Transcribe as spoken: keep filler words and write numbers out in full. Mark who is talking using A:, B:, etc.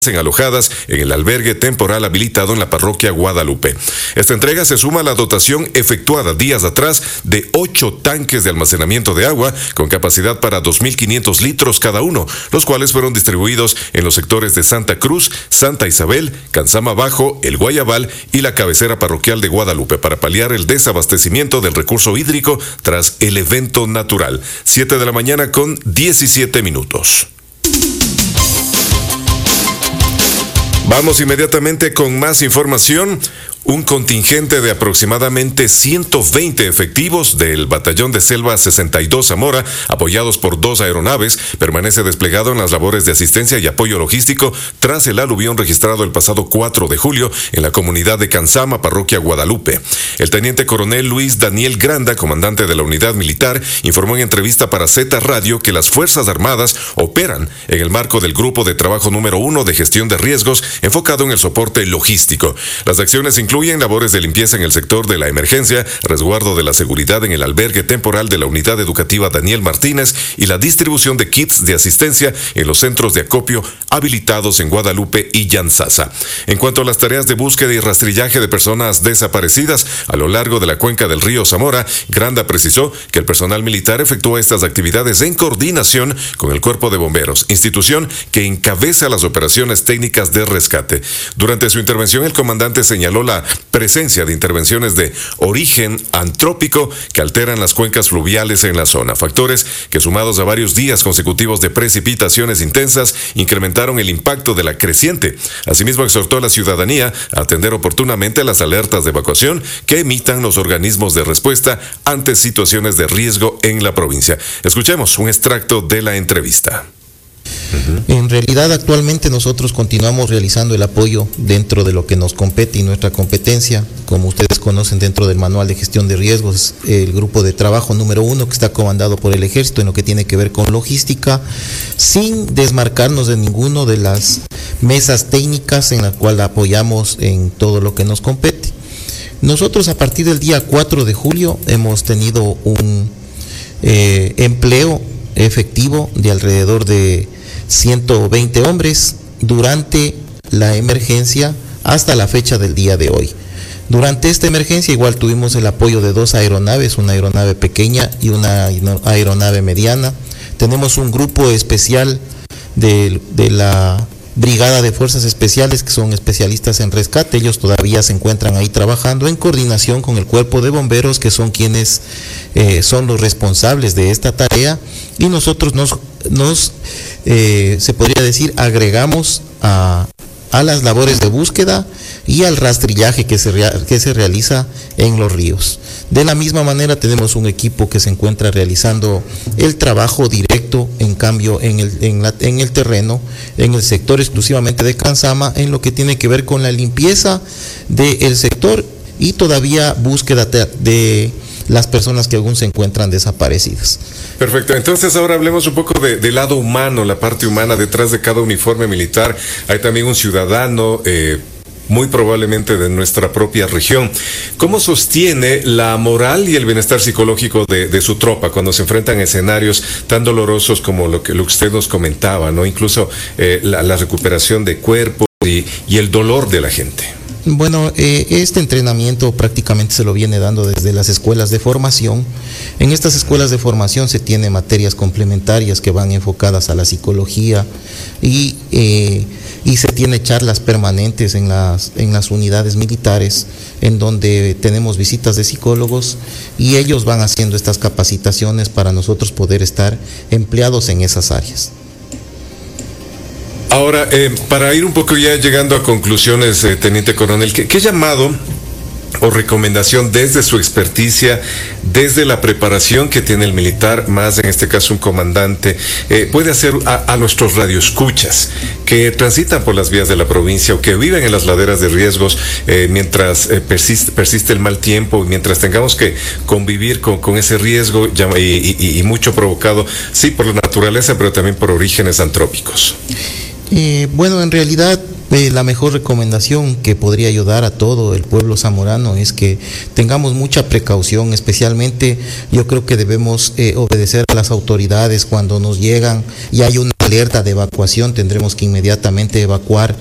A: alojadas en el albergue temporal habilitado en la parroquia Guadalupe. Esta entrega se suma a la dotación efectuada días atrás de ocho tanques de almacenamiento de agua con capacidad para dos mil quinientos litros cada uno, los cuales fueron distribuidos en los sectores de Santa Cruz, Santa Isabel, Canzama Bajo, El Guayabal y la cabecera parroquial de Guadalupe para paliar el desabastecimiento del recurso hídrico tras el evento natural. siete de la mañana con diecisiete minutos. Vamos inmediatamente con más información. Un contingente de aproximadamente ciento veinte efectivos del Batallón de Selva sesenta y dos Zamora, apoyados por dos aeronaves, permanece desplegado en las labores de asistencia y apoyo logístico tras el aluvión registrado el pasado cuatro de julio en la comunidad de Canzama, parroquia Guadalupe. El teniente coronel Luis Daniel Granda, comandante de la unidad militar, informó en entrevista para Z Radio que las Fuerzas Armadas operan en el marco del Grupo de Trabajo número uno de Gestión de Riesgos, enfocado en el soporte logístico. Las acciones incluyen Incluyen labores de limpieza en el sector de la emergencia, resguardo de la seguridad en el albergue temporal de la unidad educativa Daniel Martínez y la distribución de kits de asistencia en los centros de acopio habilitados en Guadalupe y Yanzasa. En cuanto a las tareas de búsqueda y rastrillaje de personas desaparecidas a lo largo de la cuenca del río Zamora, Granda precisó que el personal militar efectúa estas actividades en coordinación con el Cuerpo de Bomberos, institución que encabeza las operaciones técnicas de rescate. Durante su intervención, el comandante señaló la presencia de intervenciones de origen antrópico que alteran las cuencas fluviales en la zona, factores que sumados a varios días consecutivos de precipitaciones intensas incrementaron el impacto de la creciente. Asimismo, exhortó a la ciudadanía a atender oportunamente las alertas de evacuación que emitan los organismos de respuesta ante situaciones de riesgo en la provincia. Escuchemos un extracto de la entrevista.
B: En realidad, actualmente nosotros continuamos realizando el apoyo dentro de lo que nos compete y nuestra competencia. Como ustedes conocen, dentro del manual de gestión de riesgos, el grupo de trabajo número uno que está comandado por el Ejército en lo que tiene que ver con logística, sin desmarcarnos de ninguno de las mesas técnicas en la cual apoyamos en todo lo que nos compete. Nosotros a partir del día cuatro de julio hemos tenido un eh, empleo efectivo de alrededor de ciento veinte hombres durante la emergencia hasta la fecha del día de hoy. Durante esta emergencia igual tuvimos el apoyo de dos aeronaves, una aeronave pequeña y una aeronave mediana. Tenemos un grupo especial de, de la Brigada de Fuerzas Especiales que son especialistas en rescate. Ellos todavía se encuentran ahí trabajando en coordinación con el Cuerpo de Bomberos, que son quienes eh, son los responsables de esta tarea, y nosotros nos, nos eh, se podría decir, agregamos a, a las labores de búsqueda y al rastrillaje que se, rea, que se realiza en los ríos. De la misma manera tenemos un equipo que se encuentra realizando el trabajo directo, en cambio en el, en la, en el terreno, en el sector exclusivamente de Canzama, en lo que tiene que ver con la limpieza del sector y todavía búsqueda de, de las personas que aún se encuentran desaparecidas.
A: Perfecto, entonces ahora hablemos un poco de, del lado humano, la parte humana. Detrás de cada uniforme militar hay también un ciudadano, eh, muy probablemente de nuestra propia región. ¿Cómo sostiene la moral y el bienestar psicológico de, de su tropa cuando se enfrentan a escenarios tan dolorosos como lo que, lo que usted nos comentaba, ¿no? Incluso eh, la, la recuperación de cuerpo y, y el dolor de la gente?
B: Bueno, eh, este entrenamiento prácticamente se lo viene dando desde las escuelas de formación. En estas escuelas de formación se tiene materias complementarias que van enfocadas a la psicología y, eh, y se tiene charlas permanentes en las, en las unidades militares, en donde tenemos visitas de psicólogos y ellos van haciendo estas capacitaciones para nosotros poder estar empleados en esas áreas.
A: Ahora, eh, para ir un poco ya llegando a conclusiones, eh, Teniente Coronel, ¿qué, qué llamado o recomendación desde su experticia, desde la preparación que tiene el militar, más en este caso un comandante, eh, puede hacer a, a nuestros radioescuchas que transitan por las vías de la provincia o que viven en las laderas de riesgos eh, mientras eh, persiste, persiste el mal tiempo, mientras tengamos que convivir con, con ese riesgo y, y, y mucho provocado, sí, por la naturaleza, pero también por orígenes antrópicos?
B: Eh, bueno, en realidad Eh, la mejor recomendación que podría ayudar a todo el pueblo zamorano es que tengamos mucha precaución, especialmente yo creo que debemos eh, obedecer a las autoridades cuando nos llegan y hay una alerta de evacuación, tendremos que inmediatamente evacuar